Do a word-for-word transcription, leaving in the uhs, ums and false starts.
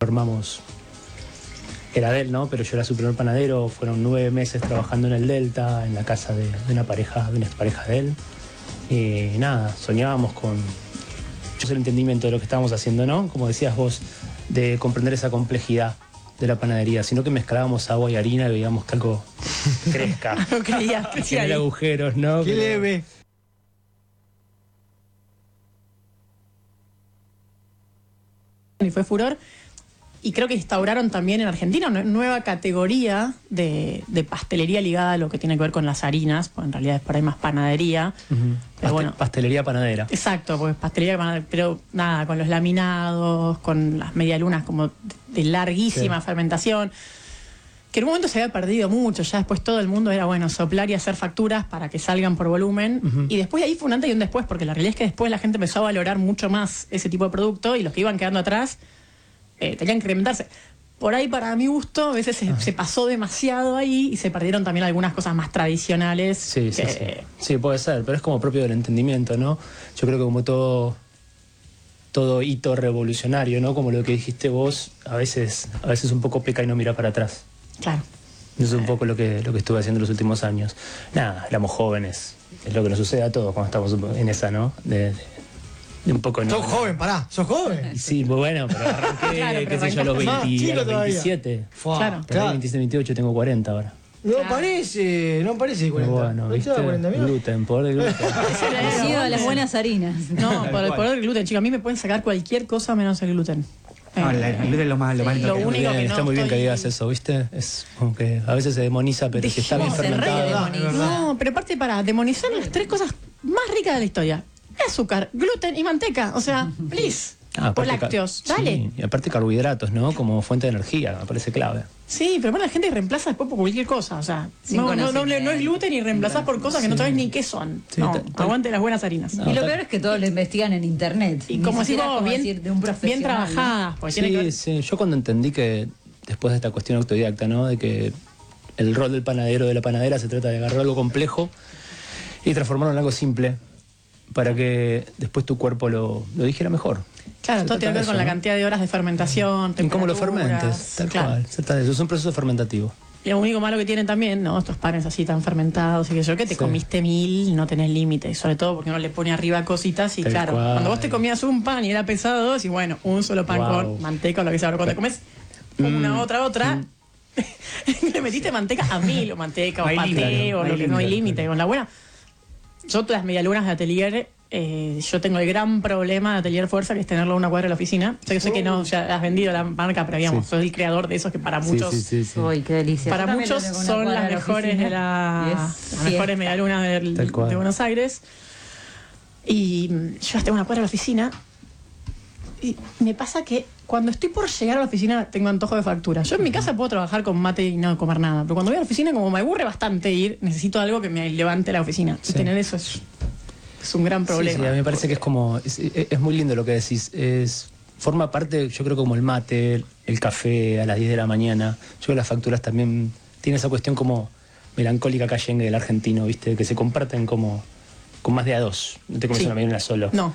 Formamos, era de él, ¿no? Pero yo era su primer panadero, fueron nueve meses trabajando en el Delta, en la casa de, de una pareja, de una pareja de él. Y nada, soñábamos con el entendimiento de lo que estábamos haciendo, ¿no? Como decías vos, de comprender esa complejidad de la panadería, sino que mezclábamos agua y harina y veíamos que algo crezca. No creía, que genera agujeros, ¿no? ¡Qué Pero... leve! Y fue furor. Y creo que instauraron también en Argentina una nueva categoría de, de pastelería ligada a lo que tiene que ver con las harinas, porque en realidad es por ahí más panadería. Uh-huh. Pero Pastel, bueno, pastelería panadera. Exacto, pues pastelería panadera, pero nada, con los laminados, con las medialunas como de larguísima sí. fermentación, que en un momento se había perdido mucho, ya después todo el mundo era, bueno, soplar y hacer facturas para que salgan por volumen, uh-huh. y después ahí fue un antes y un después, porque la realidad es que después la gente empezó a valorar mucho más ese tipo de producto y los que iban quedando atrás Eh, tenían que incrementarse. Por ahí, para mi gusto, a veces se, se pasó demasiado ahí y se perdieron también algunas cosas más tradicionales. Sí, que... sí, sí. Sí, puede ser, pero es como propio del entendimiento, ¿no? Yo creo que como todo todo hito revolucionario, ¿no? Como lo que dijiste vos, a veces a veces un poco peca y no mira para atrás. Claro. Eso es un poco lo que, lo que estuve haciendo los últimos años. Nada, éramos jóvenes. Es lo que nos sucede a todos cuando estamos en esa, ¿no? De, de, de un poco... Sos no, joven, pará, sos joven. Sí, muy bueno, pero arranqué, claro, pero qué sé yo, a los, veinte, a los veintisiete. Fua, claro. Claro. veintisiete, veintiocho, tengo cuarenta ahora. No claro. parece, no parece cuarenta. Bueno, ¿No ¿viste? te da cuarenta, amigo? Gluten, poder de gluten. Parecido a las buenas harinas. No, por el poder del gluten, chicos. A mí me pueden sacar cualquier cosa menos el gluten. No, el gluten es lo más, lo más lo lindo. único que no Está muy bien estoy... que digas eso, ¿viste? Es como que a veces se demoniza, pero si está bien Dejemos de fermentado. re No, pero aparte para demonizar las tres cosas más ricas de la historia. Azúcar, gluten y manteca. O sea, please. Ah, o lácteos. Sí, Dale. y aparte carbohidratos, ¿no? Como fuente de energía, me parece clave. Sí, pero bueno, la gente reemplaza después por cualquier cosa. O sea, Sin no, no, no, no es conocimiento. gluten y reemplazás por cosas que no Sí. sabes ni qué son. Sí, no, tal- tal- aguante las buenas harinas. No, Y lo tal- peor es que todos lo investigan en internet. Y Ni como siquiera decimos, como bien, decir de un bien profesional, ¿no? trabajadas. Porque tiene que Sí, ver- sí. Yo cuando entendí que después de esta cuestión autodidacta, ¿no? De que el rol del panadero, de la panadera, se trata de agarrar algo complejo y transformarlo en algo simple para que después tu cuerpo lo, lo dijera mejor. Claro, Se todo tiene que ver trata con de la eso, ¿no? cantidad de horas de fermentación, En cómo lo temperaturas. fermentes, tal Claro. cual. Se trata de eso, es un proceso fermentativo. Y lo único malo que tienen también, ¿no? Estos panes así tan fermentados y que yo, que te Sí. comiste mil, no tenés límite. Sobre todo porque uno le pone arriba cositas y Tal claro, cual. cuando vos te comías un pan y era pesado, y bueno, un solo pan Wow. con manteca o lo que sea. Pero cuando te comes una, Mm. otra, otra, Mm. le metiste manteca a mil o manteca No o hay paté límite, o no hay lo que no hay límite. límite. Con la buena. Yo las medialunas de Atelier, eh, yo tengo el gran problema de Atelier Fuerza, que es tenerlo a una cuadra de la oficina. Yo sé que no, ya has vendido la marca, pero digamos, Sí. soy el creador de esos que para muchos... Sí, sí, sí, sí. Uy, qué delicia. Para Yo también muchos lo tengo una son cuadra las de la mejores oficina. de la, Y es las fiesta. mejores medialunas del- Tal cual. de Buenos Aires. Y mm, yo las tengo una cuadra de la oficina. Y me pasa que cuando estoy por llegar a la oficina tengo antojo de factura. Yo en mi casa puedo trabajar con mate y no comer nada. Pero cuando voy a la oficina, como me aburre bastante ir, necesito algo que me levante la oficina. Sí. Y tener eso es, es un gran Sí, problema. sí, a mí me parece que es como, es, es muy lindo lo que decís, es, forma parte, yo creo, como el mate, el café a las diez de la mañana. Yo creo que las facturas también tienen esa cuestión como melancólica cayengue del argentino, ¿viste? Que se comparten como con más de a dos, no te comes Sí. una medialuna solo. No.